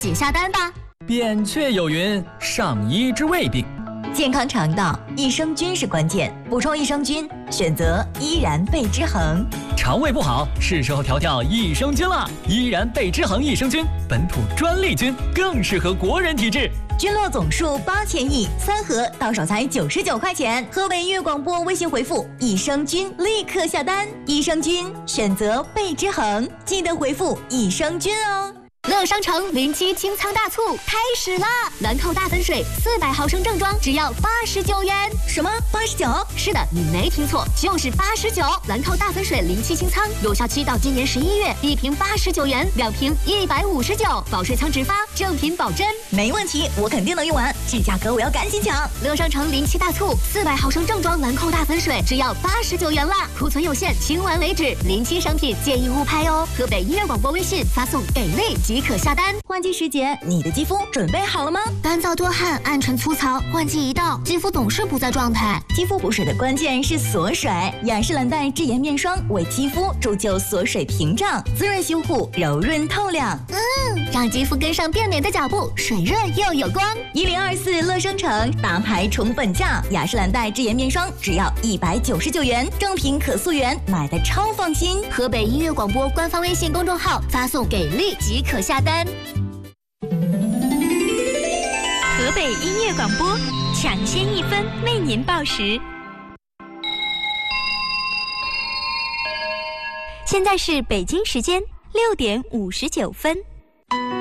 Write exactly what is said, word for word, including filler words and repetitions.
紧下单吧。 扁鹊有云：上医治未病。 健康肠道，益生菌是关键，补充益生菌，选择依然贝之恒。 肠胃不好，是时候调调益生菌了。依然贝之恒益生菌，本土专利菌，更适合国人体质。 菌落总数八千亿，三盒到手才九十九块钱。河北音乐广播微信回复益生菌，立刻下单。益生菌选择贝之恒，记得回复益生菌哦。 乐商城零七清仓大促开始啦！兰蔻大粉水四百毫升正装只要八十九元。 什么？八十九？ 是的，你没听错，就是八十九。兰蔻大粉水零七清仓，有效期到今年十一月，一瓶八十九元，两瓶一百五十九，保水仓直发，正品保真。 没问题，我肯定能用完，这价格我要赶紧抢。 乐商城零七大促，四百毫升正装兰蔻大粉水只要八十九元啦，库存有限，清完为止。零七商品建议勿拍哦。河北音乐广播微信发送给力即可下单。 换季时节，你的肌肤准备好了吗？ 干燥多汗、暗沉粗糙，换季一到，肌肤总是不在状态。 肌肤补水的关键是锁水，雅诗兰黛智妍面霜为肌肤铸就锁水屏障，滋润修护，柔润透亮。 嗯，让肌肤跟上变美的脚步，水润又有光。 一零二四乐生城大牌宠粉价，雅诗兰黛智妍面霜只要一百九十九元，正品可溯源，买的超放心。 河北音乐广播官方微信公众号发送给力即可下单。 河北音乐广播，抢先一分为您报时。现在是北京时间六点五十九分。